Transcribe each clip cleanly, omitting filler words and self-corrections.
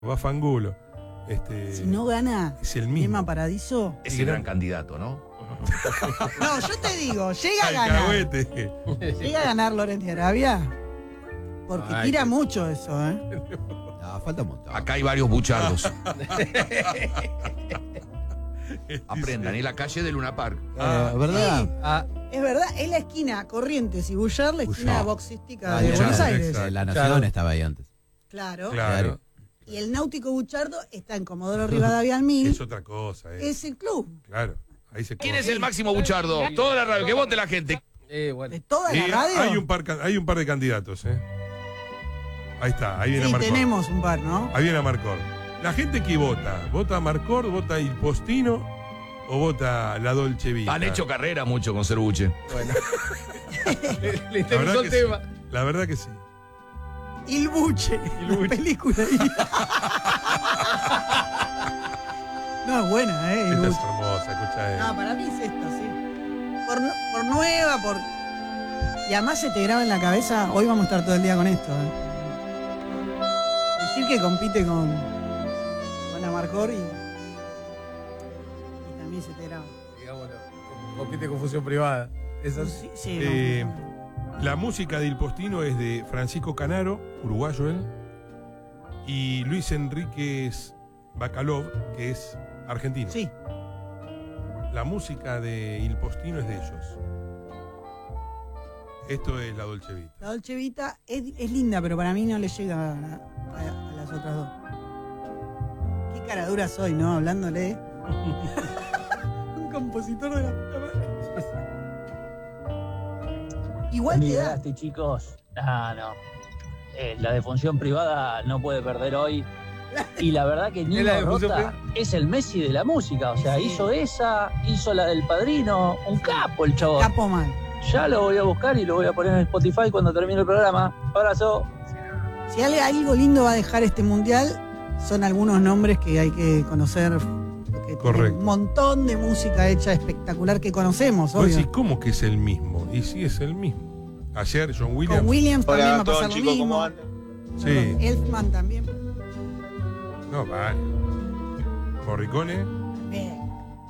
va Fangulo. Si no gana es el mismo. Cinema Paradiso. Es el gran candidato, ¿no? No, yo te digo, llega a ganar. Alcahuete. Llega a ganar Loretti Arabia. Porque tira mucho eso, No, falta un montón. Acá hay varios buchardos. Aprendan, es la calle de Luna Park. ¿Verdad? Sí, es verdad, es la esquina Corrientes y Bullard, la esquina boxística de Bullard, Buenos Aires. exacto. La Nación estaba ahí antes. Claro. Claro. Y el Náutico Buchardo está en Comodoro Rivadavia al 1000. Es otra cosa. Es el club. Claro. Ahí se ¿Quién es el máximo buchardo? Toda la radio, que vote la gente. De toda la Y radio. hay un par de candidatos, Ahí está, ahí viene Sí, Marcor. tenemos un par, ¿no? Ahí viene Marcor. La gente que vota, ¿vota Marcor, vota Il Postino o vota la Dolce Vita? Han hecho carrera mucho con Cervuche. Bueno. Le La interesó verdad, el que tema. sí. La verdad que sí. Il Buche, la película. No, es buena, Il Esta es Buche. hermosa, escucha. No, para mí es esta, sí. Por nueva, por... Y además se te graba en la cabeza, hoy vamos a estar todo el día con esto, Decir que compite con Amarcor y también se te graba. Digámoslo. Compite con fusión privada. Eso Sí, sí, Eh, no. La música de Il Postino es de Francisco Canaro, uruguayo él, y Luis Enríquez Bacalov, que es argentino. Sí, La música de Il Postino es de ellos. Esto es la Dolce Vita. la Dolce Vita es linda, pero para mí no le llega a las otras dos. Qué cara dura soy, ¿no? Hablándole. Un compositor de la puta madre. Igual te da. Chicos. No. La defunción privada no puede perder hoy. Y la verdad que ¿Es la Nino defunción Rota es el Messi de la música. O sea, Sí. hizo esa, hizo la del Padrino. Un capo el chavo. Capo mal. Ya lo voy a buscar y lo voy a poner en Spotify cuando termine el programa. Abrazo. Si algo lindo va a dejar este mundial, son algunos nombres que hay que conocer. Que Correcto. tienen un montón de música hecha espectacular que conocemos, Vos obvio. decís, ¿cómo que es el mismo? Y sí, es el mismo. Ayer John Williams. Con Williams también va a pasar lo chicos, mismo. ¿cómo andan? Sí. Elfman también. No, vale. Morricone. Bien.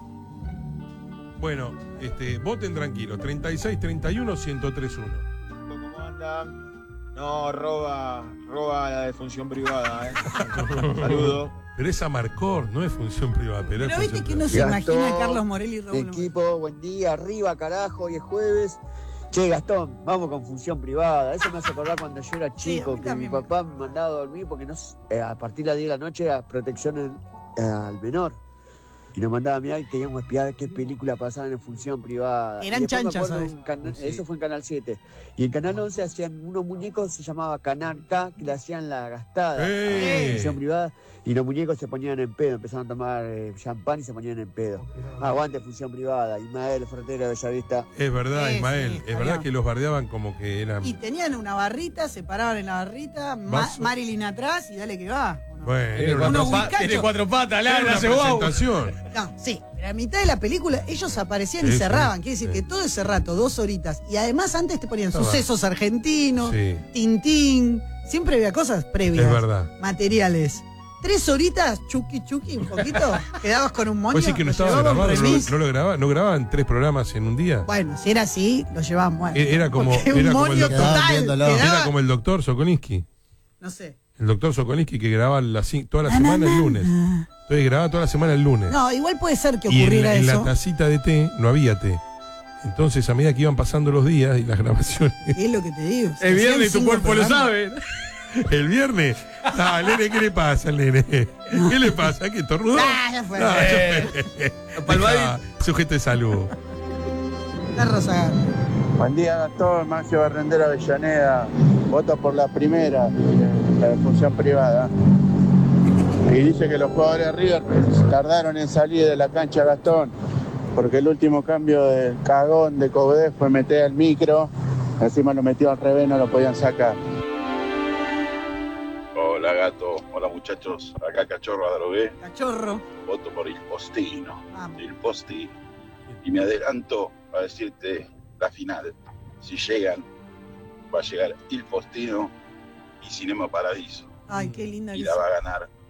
Bueno, voten tranquilo. 3631-1031. ¿Cómo andan? No, roba la defunción privada, Saludos. Pero es Amarcor, no es función privada. Pero Pero es viste función que uno privada. se imagina a Carlos Morelli y Raúl. Equipo, buen día, arriba carajo, hoy es jueves. Che, Gastón, vamos con función privada. Eso me hace acordar cuando yo era Sí, a chico, mí que mi también. papá me mandaba a dormir porque a partir de las 10 de la noche era protección al menor. Y nos mandaba a mirar y teníamos que espiar qué película pasaban en función privada. Eran Y después me chanchas, acuerdo ¿sabes? Sí. Eso fue en Canal 7. Y en Canal 11 hacían unos muñecos, se llamaba Canal K, que le hacían la gastada ¡Eh! a función privada. Y los muñecos se ponían en pedo, empezaron a tomar champán y se ponían en pedo. Aguante función privada, Ismael Frontera de Bellavista. Es verdad, Sí, Ismael. sí, es está verdad bien. que los bardeaban como que eran. Y tenían una barrita, se paraban en la barrita, Vaso. Marilyn atrás y dale que va. ¿o no? Bueno, Tiene era una, Unos cuatro, Wicachos. tiene cuatro patas, era larga, una hace guau. presentación. No, sí, pero a mitad de la película ellos aparecían y Sí, cerraban. sí, Quiere decir sí. que todo ese rato, 2 horitas. Y además antes te ponían Estaba. sucesos argentinos, Sí, Tintín. Siempre había cosas previas. es verdad. Materiales. 3 horitas, chuki, un poquito. Quedabas con un moño. ¿Vos decís que no lo estaba llevaban grabado? remis. ¿No lo grababan? ¿No grababan 3 programas en un día? Bueno, si era así, lo llevaban mal. Era como- Porque un era como el moño doctor. total. Viéndolo. quedaba- Era como el doctor Sokolinsky. No sé. El doctor Sokolinsky que grababa toda la semana el lunes. Entonces grababa toda la semana el lunes. No, igual puede ser que Y ocurriera en la eso. tacita de té no había té. Entonces, a medida que iban pasando los días y las grabaciones, Es lo que te digo. Se Es viernes y hacían tu 5 cuerpo lo programas. sabe. el viernes, nene, ¿qué le pasa al nene? ¿Qué le pasa? ¿Qué tornudó? Ya fue. Deja, sujeto de salud. Está Rosa. Buen día, Gastón. Maxio Barrendera Avellaneda. Voto por la primera, la de función privada. Y dice que los jugadores de River tardaron en salir de la cancha, Gastón, porque el último cambio del cagón de Cobdé fue meter el micro. Encima lo metió al revés, no lo podían sacar. Hola gato, hola muchachos, acá Cachorro Adrogué, Cachorro. voto por Il Postino, Vamos. Il Postino. Y me adelanto a decirte la final. Si llegan, va a llegar Il Postino y Cinema Paradiso. Ay, qué linda Y que la es. va a ganar